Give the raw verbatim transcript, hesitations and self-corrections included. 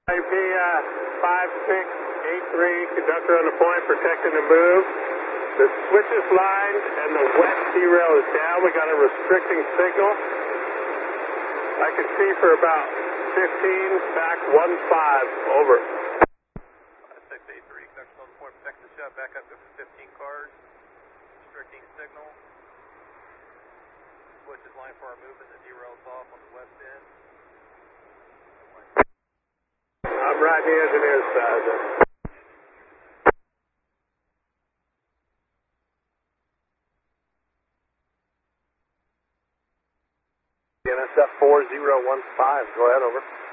I P uh, five six eight three, conductor on the point, protecting the move. The switch is lined and the wet T-rail is down. We got a restricting signal. I can see for about fifteen, back one five, over. five six eight three, conductor on the point, protect the shot, back up to fifteen cars. Restricting signal. Switch is lined for our movement, the T-rail is off on the west end. I'm riding the engineer's side there. N S F four zero one five, go ahead, over.